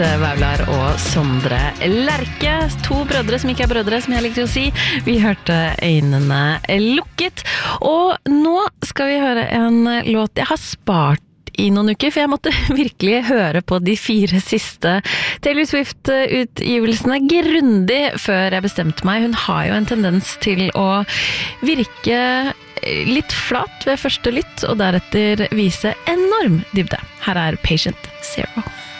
Vaular og Sondre Lerche, to brødre som ikke er brødre, som jeg liker å si. Vi hørte Øynene lukket, og nå skal vi høre en låt jeg har spart i noen uker, for jeg måtte virkelig høre på de 4 siste Taylor Swift-utgivelsene grundig før jeg bestemte meg. Hun har jo en tendens til å virke litt flat ved første lytt, og deretter vise enorm dybde. Her er Patient Zero.